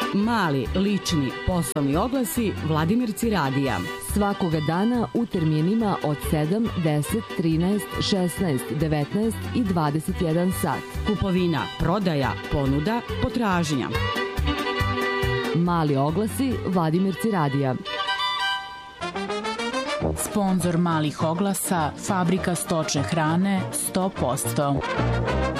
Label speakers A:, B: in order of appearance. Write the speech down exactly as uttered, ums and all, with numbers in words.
A: Mali, lični, poslovni oglasi Vladimirci radija.
B: Svakoga dana u terminima od sedam, deset, trinaest, šesnaest, devetnaest i dvadeset jedan sat.
A: Kupovina, prodaja, ponuda, potražnja.
B: Mali oglasi Vladimirci radija.
C: Sponzor malih oglasa, Fabrika stočne hrane sto posto.